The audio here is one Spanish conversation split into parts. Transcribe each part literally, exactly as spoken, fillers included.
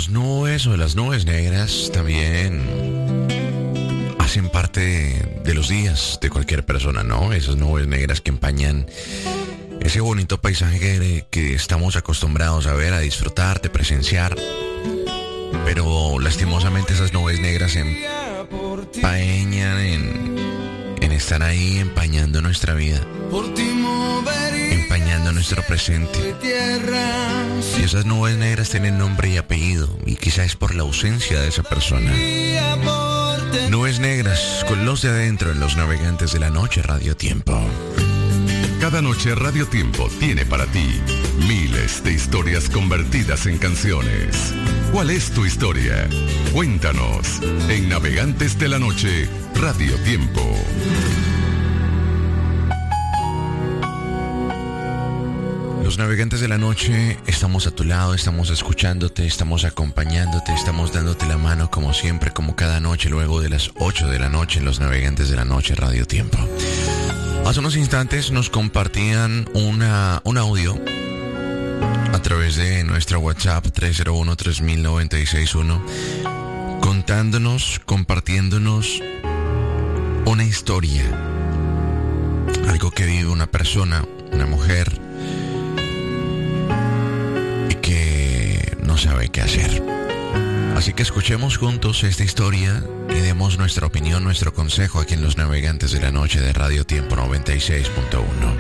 Los nubes o las nubes negras también hacen parte de, de los días de cualquier persona, ¿no? Esas nubes negras que empañan ese bonito paisaje que, que estamos acostumbrados a ver, a disfrutar, de presenciar. Pero lastimosamente esas nubes negras se empañan en, en estar ahí empañando nuestra vida, empañando nuestro presente. Y esas nubes negras tienen nombre y apellido, y quizás es por la ausencia de esa persona. Nubes negras con los de adentro en Los Navegantes de la Noche, Radio Tiempo. Cada noche Radio Tiempo tiene para ti miles de historias convertidas en canciones. ¿Cuál es tu historia? Cuéntanos en Navegantes de la Noche, Radio Tiempo. Los Navegantes de la Noche, estamos a tu lado, estamos escuchándote, estamos acompañándote, estamos dándote la mano como siempre, como cada noche, luego de las ocho de la noche en Los Navegantes de la Noche, Radio Tiempo. Hace unos instantes nos compartían una, un audio a través de nuestra WhatsApp tres cero uno, tres mil, noventa y seis uno, contándonos, compartiéndonos una historia, algo que vive una persona, una mujer, y que no sabe qué hacer. Así que escuchemos juntos esta historia y demos nuestra opinión, nuestro consejo aquí en Los Navegantes de la Noche de Radio Tiempo noventa y seis punto uno.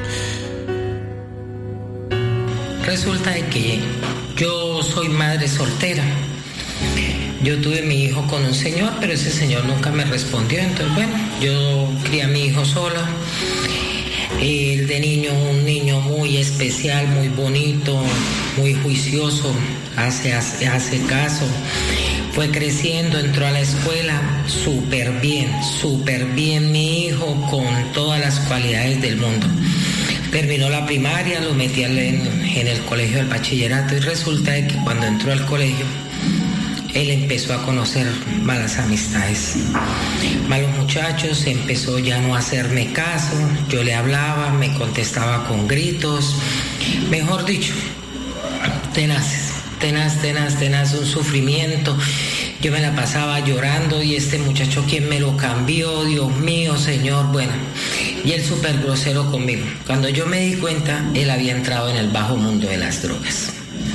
Resulta de que yo soy madre soltera. Yo tuve mi hijo con un señor, pero ese señor nunca me respondió. Entonces, bueno, yo crié a mi hijo sola. El de niño, un niño muy especial, muy bonito, muy juicioso, hace, hace, hace caso. Fue creciendo, entró a la escuela, súper bien, súper bien mi hijo, con todas las cualidades del mundo. Terminó la primaria, lo metí en, en el colegio del bachillerato y resulta de que cuando entró al colegio, él empezó a conocer malas amistades, malos muchachos, empezó ya no a hacerme caso, yo le hablaba, me contestaba con gritos, mejor dicho, tenaces, tenaz, tenaz, tenaz, un sufrimiento. Yo me la pasaba llorando y este muchacho, ¿quién me lo cambió? Dios mío, Señor, bueno, y él súper grosero conmigo. Cuando yo me di cuenta, él había entrado en el bajo mundo de las drogas.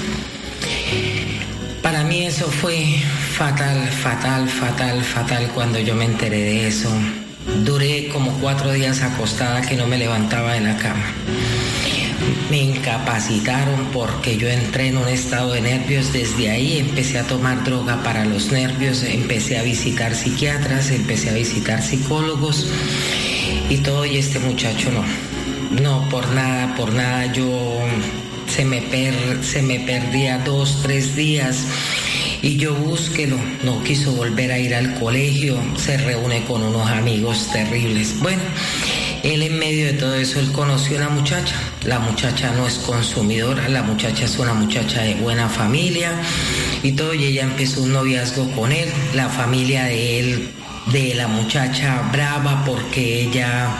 Para mí eso fue fatal, fatal, fatal, fatal cuando yo me enteré de eso. Duré como cuatro días acostada que no me levantaba de la cama. Me incapacitaron porque yo entré en un estado de nervios. Desde ahí empecé a tomar droga para los nervios, empecé a visitar psiquiatras, empecé a visitar psicólogos y todo, y este muchacho no, no, por nada, por nada, yo se me, per, se me perdía dos, tres días y yo búsquelo, no quiso volver a ir al colegio, se reúne con unos amigos terribles. Bueno, él en medio de todo eso, él conoció a una muchacha. La muchacha no es consumidora, la muchacha es una muchacha de buena familia y todo, y ella empezó un noviazgo con él. La familia de él, de la muchacha, brava porque ella,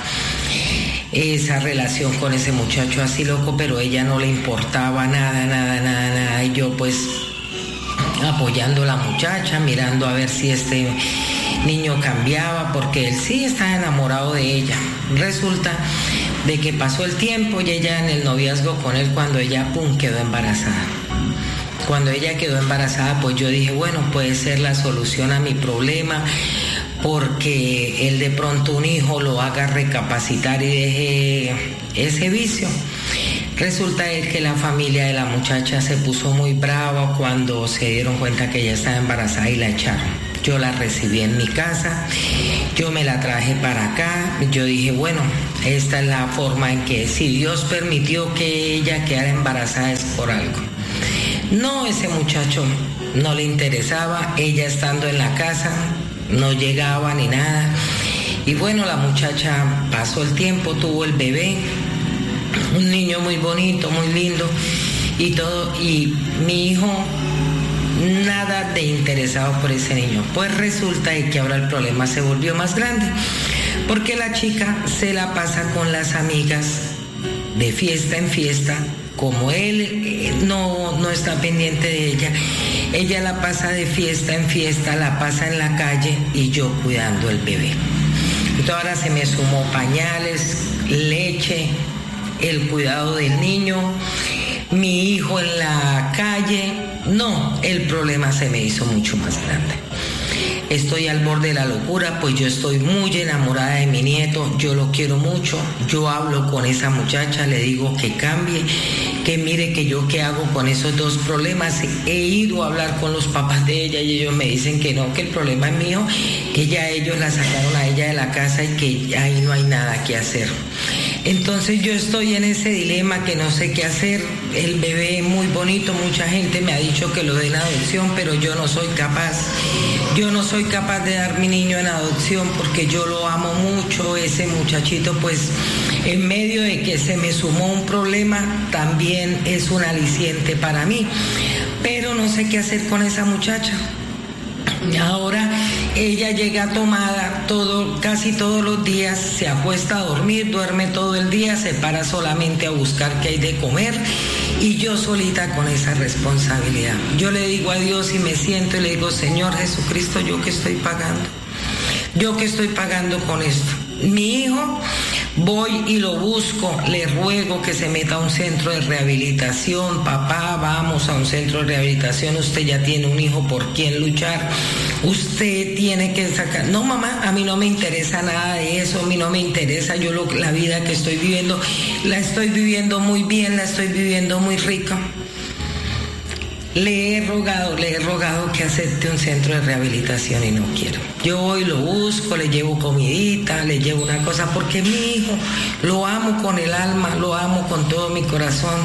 esa relación con ese muchacho así loco, pero ella no le importaba nada, nada, nada, nada. Y yo pues apoyando a la muchacha, mirando a ver si este niño cambiaba, porque él sí estaba enamorado de ella. Resulta de que pasó el tiempo y ella en el noviazgo con él, cuando ella pum quedó embarazada. Cuando ella quedó embarazada, pues yo dije, bueno, puede ser la solución a mi problema, porque él de pronto un hijo lo haga recapacitar y deje ese vicio. Resulta que la familia de la muchacha se puso muy brava cuando se dieron cuenta que ella estaba embarazada y la echaron. Yo la recibí en mi casa, yo me la traje para acá, yo dije, bueno, esta es la forma en que, si Dios permitió que ella quedara embarazada, es por algo. No, ese muchacho no le interesaba, ella estando en la casa, no llegaba ni nada. Y bueno, la muchacha pasó el tiempo, tuvo el bebé, un niño muy bonito, muy lindo y todo, y mi hijo nada de interesado por ese niño. Pues resulta que ahora el problema se volvió más grande, porque la chica se la pasa con las amigas de fiesta en fiesta, como él eh, no, no está pendiente de ella, ella la pasa de fiesta en fiesta, la pasa en la calle y yo cuidando el bebé. Entonces ahora se me sumó pañales, leche, el cuidado del niño, mi hijo en la calle. No, el problema se me hizo mucho más grande. Estoy al borde de la locura, pues yo estoy muy enamorada de mi nieto, yo lo quiero mucho, yo hablo con esa muchacha, le digo que cambie, que mire que yo qué hago con esos dos problemas. He ido a hablar con los papás de ella y ellos me dicen que no, que el problema es mío, que ya ellos la sacaron a ella de la casa y que ahí no hay nada que hacer. Entonces yo estoy en ese dilema que no sé qué hacer. El bebé es muy bonito, mucha gente me ha dicho que lo den en adopción, pero yo no soy capaz. Yo no soy capaz de dar mi niño en adopción porque yo lo amo mucho. Ese muchachito, pues, en medio de que se me sumó un problema, también es un aliciente para mí. Pero no sé qué hacer con esa muchacha. Ahora ella llega tomada todo, casi todos los días, se acuesta a dormir, duerme todo el día, se para solamente a buscar qué hay de comer y yo solita con esa responsabilidad. Yo le digo a Dios y me siento y le digo, Señor Jesucristo, ¿yo qué estoy pagando? ¿Yo qué estoy pagando con esto? Mi hijo, voy y lo busco, le ruego que se meta a un centro de rehabilitación. Papá, vamos a un centro de rehabilitación, usted ya tiene un hijo por quien luchar, usted tiene que sacar. No, mamá, a mí no me interesa nada de eso, a mí no me interesa, yo lo, la vida que estoy viviendo, la estoy viviendo muy bien, la estoy viviendo muy rica. Le he rogado, le he rogado que acepte un centro de rehabilitación y no quiero. Yo voy, lo busco, le llevo comidita, le llevo una cosa, porque mi hijo lo amo con el alma, lo amo con todo mi corazón.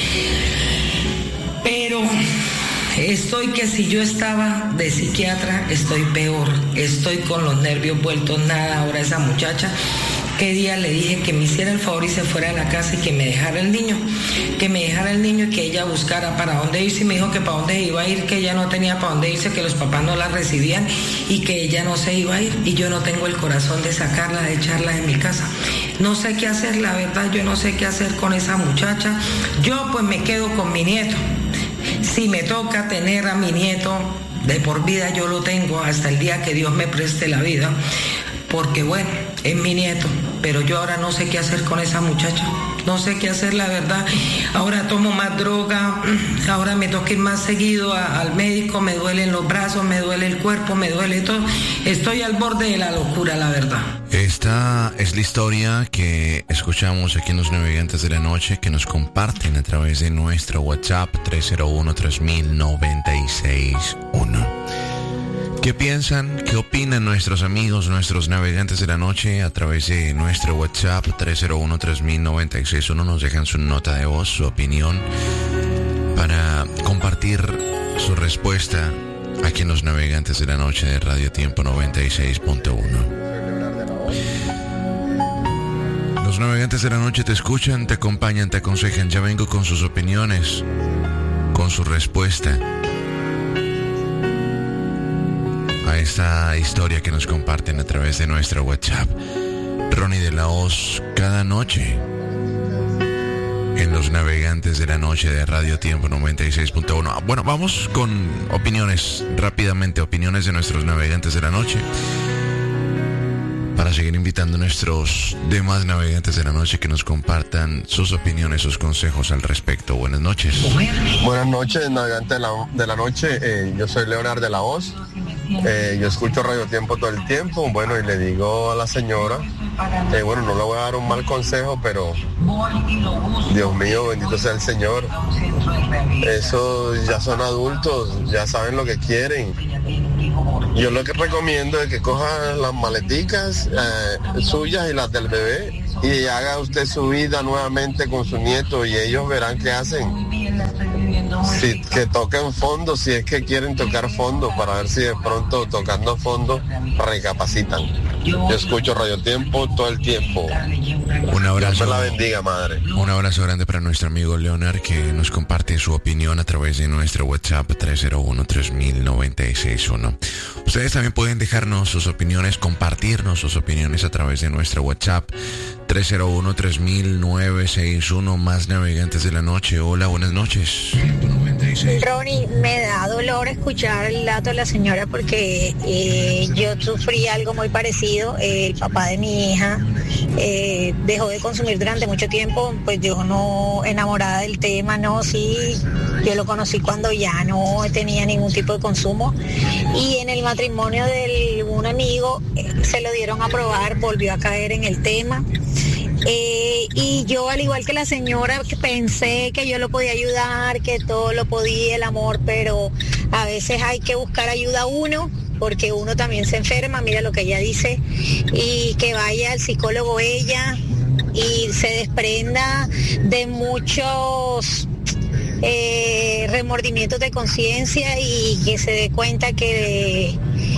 Pero estoy que si yo estaba de psiquiatra, estoy peor. Estoy con los nervios vueltos nada. Ahora esa muchacha, qué día le dije que me hiciera el favor y se fuera a la casa y que me dejara el niño, que me dejara el niño y que ella buscara para dónde irse. Y me dijo que para dónde iba a ir, que ella no tenía para dónde irse, que los papás no la recibían y que ella no se iba a ir. Y yo no tengo el corazón de sacarla, de echarla de mi casa. No sé qué hacer, la verdad, yo no sé qué hacer con esa muchacha. Yo pues me quedo con mi nieto. Si me toca tener a mi nieto de por vida, yo lo tengo hasta el día que Dios me preste la vida. Porque bueno, es mi nieto, pero yo ahora no sé qué hacer con esa muchacha, no sé qué hacer, la verdad. Ahora tomo más droga, ahora me toca ir más seguido a, al médico, me duelen los brazos, me duele el cuerpo, me duele todo. Estoy al borde de la locura, la verdad. Esta es la historia que escuchamos aquí en Los Navegantes de la Noche, que nos comparten a través de nuestro WhatsApp tres cero uno, tres mil, noventa y seis uno. ¿Qué piensan? ¿Qué opinan nuestros amigos, nuestros navegantes de la noche a través de nuestro WhatsApp tres cero uno, tres mil, noventa y seis uno? Nos dejan su nota de voz, su opinión, para compartir su respuesta aquí en Los Navegantes de la Noche de Radio Tiempo noventa y seis punto uno. Los Navegantes de la Noche te escuchan, te acompañan, te aconsejan. Ya vengo con sus opiniones, con su respuesta a esta historia que nos comparten a través de nuestro WhatsApp. Ronnie de la Hoz, cada noche en Los Navegantes de la Noche de Radio Tiempo noventa y seis punto uno. Bueno, vamos con opiniones rápidamente, opiniones de nuestros navegantes de la noche, para seguir invitando a nuestros demás navegantes de la noche que nos compartan sus opiniones, sus consejos al respecto. Buenas noches. Buenas noches, navegantes de la, de la noche. Eh, yo soy Leonard de la Hoz. Eh, yo escucho Radio Tiempo todo el tiempo. Bueno, y le digo a la señora, eh, bueno, no le voy a dar un mal consejo, pero Dios mío, bendito sea el Señor. Esos ya son adultos, ya saben lo que quieren. Yo lo que recomiendo es que coja las maleticas eh, suyas y las del bebé y haga usted su vida nuevamente con su nieto y ellos verán qué hacen. Si, que toquen fondo, si es que quieren tocar fondo, para ver si de pronto tocando fondo recapacitan. Yo escucho Radio Tiempo todo el tiempo. Un abrazo. Dios me la bendiga, madre. Un abrazo grande para nuestro amigo Leonard, que nos comparte su opinión a través de nuestro WhatsApp tres cero uno, tres mil, noventa y seis uno. Ustedes también pueden dejarnos sus opiniones, compartirnos sus opiniones a través de nuestro WhatsApp tres cero uno, tres mil, nueve seis uno, más navegantes de la noche. Hola, buenas noches. Ronnie, me da dolor escuchar el dato de la señora porque eh, yo sufrí algo muy parecido. El papá de mi hija eh, dejó de consumir durante mucho tiempo, pues yo no, enamorada del tema, no, sí, yo lo conocí cuando ya no tenía ningún tipo de consumo, y en el matrimonio de un amigo eh, se lo dieron a probar, volvió a caer en el tema. Eh, y yo, al igual que la señora, pensé que yo lo podía ayudar, que todo lo podía, el amor, pero a veces hay que buscar ayuda a uno, porque uno también se enferma, mira lo que ella dice, y que vaya al psicólogo ella y se desprenda de muchos eh, remordimientos de conciencia y que se dé cuenta que,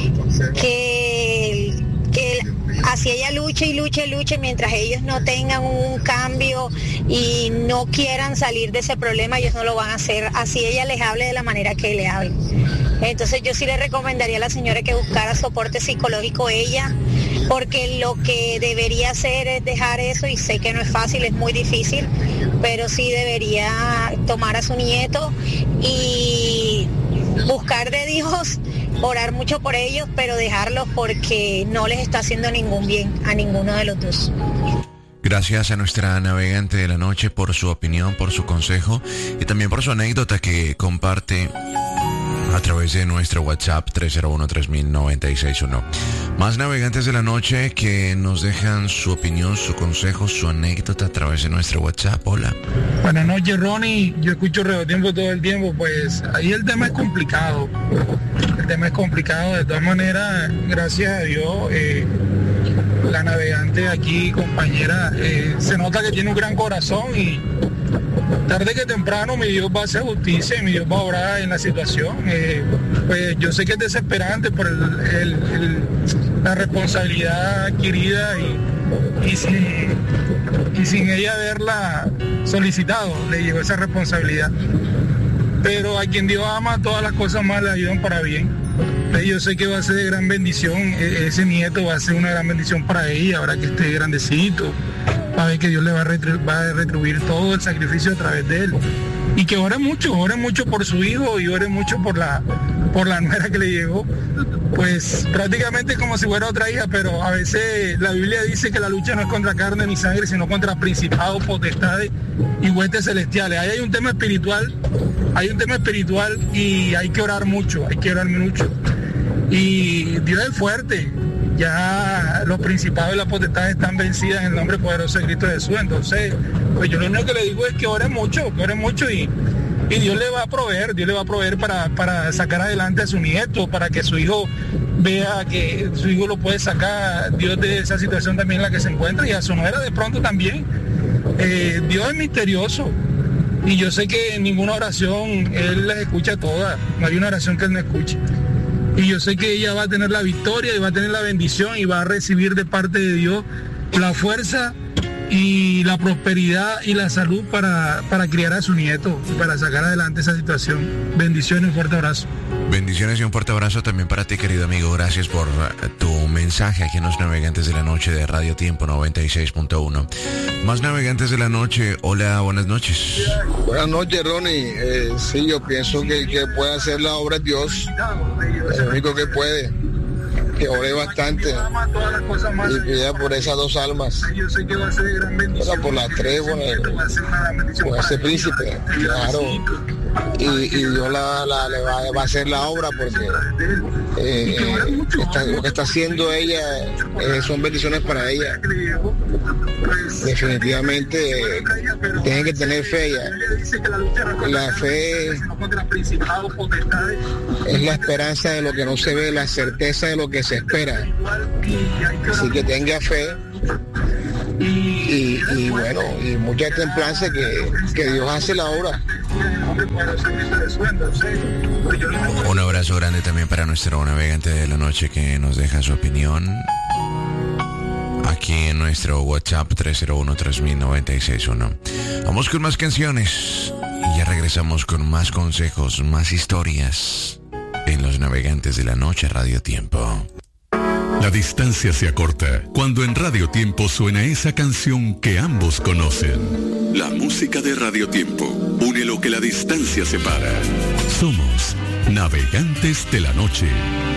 que, que así ella luche y luche y luche, mientras ellos no tengan un cambio y no quieran salir de ese problema, ellos no lo van a hacer, así ella les hable de la manera que le hable. Entonces yo sí le recomendaría a la señora que buscara soporte psicológico ella, porque lo que debería hacer es dejar eso, y sé que no es fácil, es muy difícil, pero sí debería tomar a su nieto y buscar de Dios, orar mucho por ellos, pero dejarlos porque no les está haciendo ningún bien a ninguno de los dos. Gracias a nuestra navegante de la noche por su opinión, por su consejo y también por su anécdota que comparte a través de nuestro WhatsApp tres cero uno, tres mil, nueve seis uno. Más navegantes de la noche que nos dejan su opinión, su consejo, su anécdota a través de nuestro WhatsApp. Hola. Buenas noches, Ronnie. Yo escucho Radio Tiempo todo el tiempo. Pues ahí el tema es complicado. El tema es complicado. De todas maneras, gracias a Dios, eh, la navegante aquí, compañera, eh, se nota que tiene un gran corazón y tarde que temprano mi Dios va a hacer justicia y mi Dios va a obrar en la situación. Eh, pues yo sé que es desesperante por el, el, el, la responsabilidad adquirida y, y, sin, y sin ella haberla solicitado, le llegó esa responsabilidad. Pero a quien Dios ama, todas las cosas más le ayudan para bien. Yo sé que va a ser de gran bendición, ese nieto va a ser una gran bendición para ella, ahora que esté grandecito, va a ver que Dios le va a, retru- va a retribuir todo el sacrificio a través de él. Y que ore mucho, ore mucho por su hijo y ore mucho por la, por la nuera que le llegó. Pues prácticamente como si fuera otra hija, pero a veces la Biblia dice que la lucha no es contra carne ni sangre, sino contra principados, potestades y huestes celestiales. Ahí hay un tema espiritual, hay un tema espiritual y hay que orar mucho, hay que orar mucho. Y Dios es fuerte, ya los principados y las potestades están vencidas en el nombre poderoso de Cristo Jesús. Entonces, pues yo lo único que le digo es que ore mucho, que ore mucho y, y Dios le va a proveer, Dios le va a proveer para, para sacar adelante a su nieto, para que su hijo vea que su hijo lo puede sacar, Dios, de esa situación también en la que se encuentra, y a su nuera de pronto también. Eh, Dios es misterioso y yo sé que en ninguna oración Él las escucha todas, no hay una oración que Él no escuche. Y yo sé que ella va a tener la victoria y va a tener la bendición y va a recibir de parte de Dios la fuerza y la prosperidad y la salud para, para criar a su nieto, para sacar adelante esa situación. Bendiciones y un fuerte abrazo. Bendiciones y un fuerte abrazo también para ti, querido amigo. Gracias por tu mensaje aquí en los Navegantes de la Noche de Radio Tiempo noventa y seis punto uno. Más Navegantes de la Noche, hola, buenas noches. Buenas noches, Ronnie. Eh, sí, yo pienso que el que puede hacer la obra es Dios. El único que puede. Que ore bastante y pida por esas dos almas, o sea, por las tres, con, el, con ese príncipe, claro, y, y Dios la, la, le va, va a hacer la obra, porque eh, está, lo que está haciendo ella eh, son bendiciones para ella. Definitivamente eh, tienen que tener fe ya. La fe es la esperanza de lo que no se ve, la certeza de lo que se espera. Así que tenga fe y, y bueno, y mucha templanza, que, que Dios hace la obra. Un abrazo grande también para nuestro navegante de la noche que nos deja su opinión aquí en nuestro WhatsApp tres cero uno, tres mil, nueve seis uno. Vamos con más canciones y ya regresamos con más consejos, más historias en los Navegantes de la Noche Radio Tiempo. La distancia se acorta cuando en Radio Tiempo suena esa canción que ambos conocen. La música de Radio Tiempo une lo que la distancia separa. Somos Navegantes de la Noche.